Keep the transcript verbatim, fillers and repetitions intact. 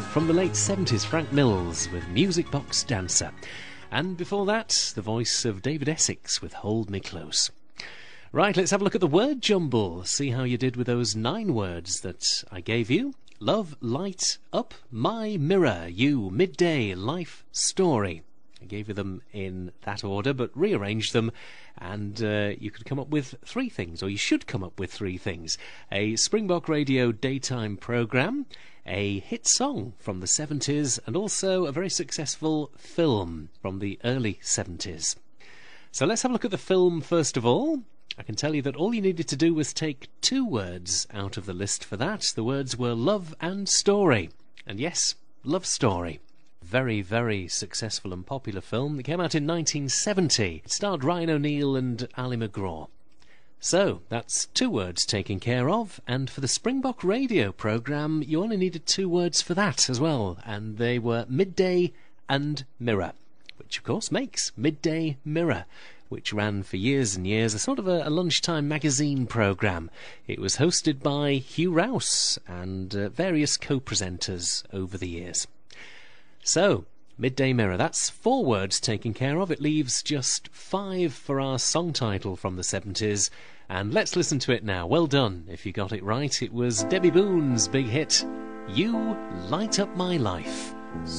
from the late seventies, Frank Mills with Music Box Dancer. And before that, the voice of David Essex with Hold Me Close. Right, let's have a look at the word jumble. See how you did with those nine words that I gave you. Love, light, up, my, mirror, you, midday, life, story. I gave you them in that order, but rearranged them, and uh, you could come up with three things, or you should come up with three things. A Springbok Radio daytime programme, a hit song from the seventies, and also a very successful film from the early seventies. So let's have a look at the film first of all. I can tell you that all you needed to do was take two words out of the list for that. The words were love and story. And yes, Love Story. Very, very successful and popular film that came out in nineteen seventy. It starred Ryan O'Neill and Ali MacGraw. So, that's two words taken care of, and for the Springbok Radio programme, you only needed two words for that as well, and they were midday and mirror, which of course makes Midday Mirror, which ran for years and years, a sort of a, a lunchtime magazine programme. It was hosted by Hugh Rouse and uh, various co-presenters over the years. So, Midday Mirror, that's four words taken care of. It leaves just five for our song title from the seventies. And let's listen to it now. Well done if you got it right. It was Debbie Boone's big hit, You Light Up My Life.